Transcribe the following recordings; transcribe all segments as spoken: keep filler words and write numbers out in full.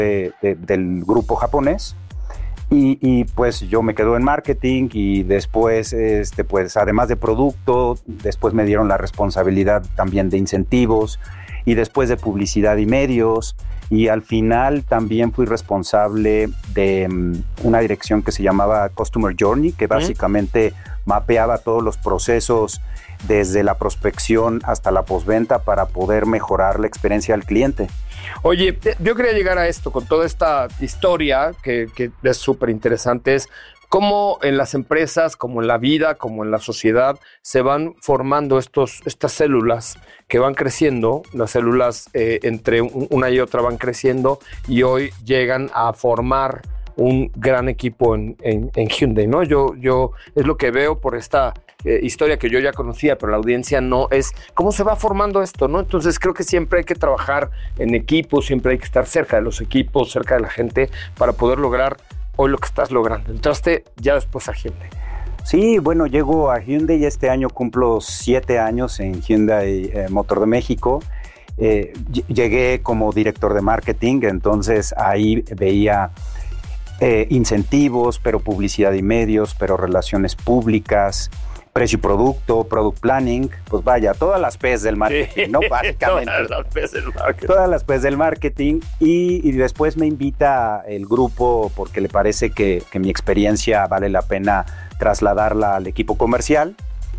de, de, del grupo japonés. Y, y pues yo me quedo en marketing y después, este, pues además de producto, después me dieron la responsabilidad también de incentivos y después de publicidad y medios. Y al final también fui responsable de um, una dirección que se llamaba Customer Journey, que básicamente ¿Mm? mapeaba todos los procesos desde la prospección hasta la postventa para poder mejorar la experiencia del cliente. Oye, yo quería llegar a esto con toda esta historia que, que es súper interesante, es cómo en las empresas, como en la vida, como en la sociedad, se van formando estos, estas células que van creciendo, las células eh, entre una y otra van creciendo y hoy llegan a formar un gran equipo en, en, en Hyundai, ¿no? Yo, yo es lo que veo por esta eh, historia que yo ya conocía, pero la audiencia no, es cómo se va formando esto, ¿no? Entonces creo que siempre hay que trabajar en equipo, siempre hay que estar cerca de los equipos, cerca de la gente, para poder lograr hoy lo que estás logrando. Entraste ya después a Hyundai. Sí, bueno, llego a Hyundai y este año cumplo siete años en Hyundai eh, Motor de México. Eh, llegué como director de marketing, entonces ahí veía Eh, incentivos, pero publicidad y medios, pero relaciones públicas, precio y producto, product planning, pues vaya, todas las P's del marketing, sí, ¿no? Básicamente. Todas las P's del marketing. Todas las P's del marketing y, y después me invita el grupo porque le parece que, que mi experiencia vale la pena trasladarla al equipo comercial.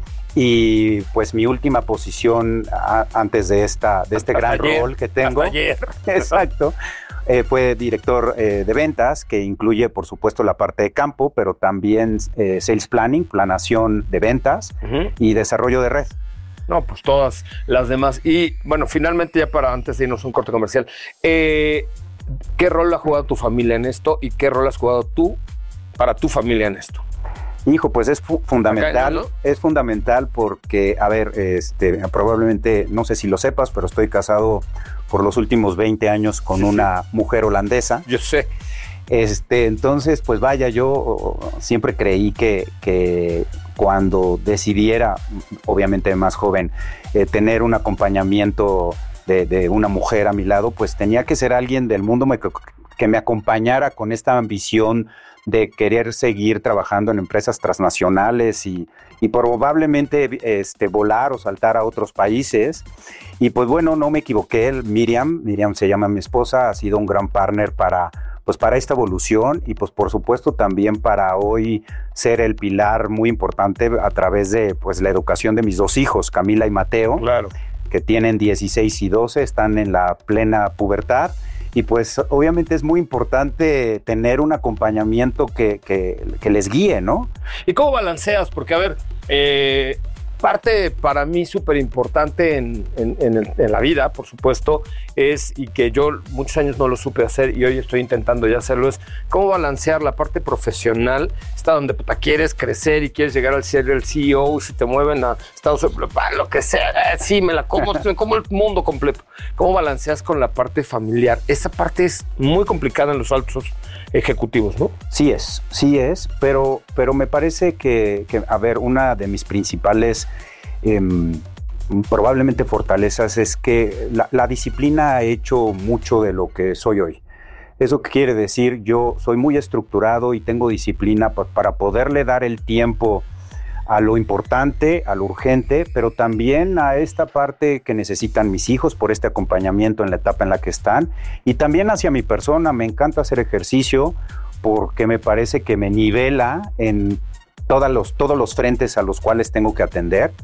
Y pues mi última posición a, antes de, esta, de este gran ayer, rol que tengo. Ayer. Exacto. Eh, fue director eh, de ventas, que incluye, por supuesto, la parte de campo, pero también eh, sales planning, planación de ventas uh-huh. y desarrollo de red. No, pues todas las demás. Y bueno, finalmente, ya para antes de irnos a un corte comercial, eh, ¿qué rol ha jugado tu familia en esto y qué rol has jugado tú para tu familia en esto? Hijo, pues es fu- fundamental, ¿no? Es fundamental porque, a ver, este, probablemente, no sé si lo sepas, pero estoy casado por los últimos veinte años con sí, una sí. mujer holandesa. Yo sé. Este, entonces, pues vaya, yo siempre creí que, que cuando decidiera, obviamente más joven, eh, tener un acompañamiento de, de una mujer a mi lado, pues tenía que ser alguien del mundo me, que me acompañara con esta ambición de querer seguir trabajando en empresas transnacionales y, y probablemente este, volar o saltar a otros países. Y pues bueno, no me equivoqué, Miriam, Miriam se llama mi esposa, ha sido un gran partner para, pues, para esta evolución y pues por supuesto también para hoy ser el pilar muy importante a través de pues, la educación de mis dos hijos, Camila y Mateo, claro. que tienen dieciséis y doce, están en la plena pubertad. Y pues obviamente es muy importante tener un acompañamiento que, que, que les guíe, ¿no? ¿Y cómo balanceas? Porque, a ver, eh, parte para mí súper importante en, en, en, el, en la vida, por supuesto, es, y que yo muchos años no lo supe hacer y hoy estoy intentando ya hacerlo, es cómo balancear la parte profesional, está donde puta, quieres crecer y quieres llegar al ser el C E O, si te mueven a Estados Unidos, lo que sea, eh, sí, me la como, me como el mundo completo. ¿Cómo balanceas con la parte familiar? Esa parte es muy complicada en los altos ejecutivos, ¿no? Sí es, sí es, pero, pero me parece que, que, a ver, una de mis principales eh, probablemente fortalezas es que la, la disciplina ha hecho mucho de lo que soy hoy. ¿Eso qué quiere decir? Yo soy muy estructurado y tengo disciplina pa- para poderle dar el tiempo a lo importante, a lo urgente, pero también a esta parte que necesitan mis hijos por este acompañamiento en la etapa en la que están, y también hacia mi persona. Me encanta hacer ejercicio porque me parece que me nivela en todos los, todos los frentes a los cuales tengo que atender,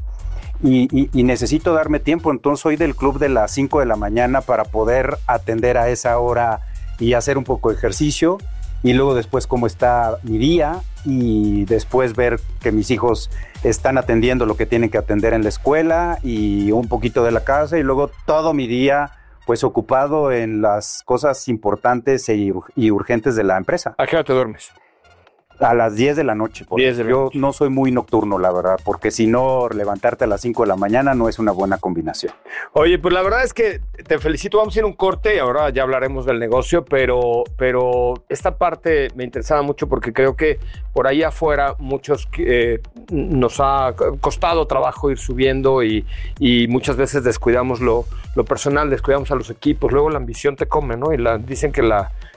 y, y, y necesito darme tiempo. Entonces soy del club de las cinco de la mañana para poder atender a esa hora y hacer un poco de ejercicio, y luego después cómo está mi día, y después ver que mis hijos están atendiendo lo que tienen que atender en la escuela y un poquito de la casa, y luego todo mi día pues ocupado en las cosas importantes y urgentes de la empresa. ¿A qué hora te duermes? A las diez de la noche. diez de la Yo noche. no soy muy nocturno, la verdad, porque si no, levantarte a las cinco de la mañana no es una buena combinación. Oye, pues la verdad es que te felicito. Vamos a ir a un corte y ahora ya hablaremos del negocio, pero, pero esta parte me interesaba mucho porque creo que por ahí afuera muchos eh, nos ha costado trabajo ir subiendo y, y muchas veces descuidamos lo, lo personal, descuidamos a los equipos. Luego la ambición te come, ¿no? Y la, dicen que la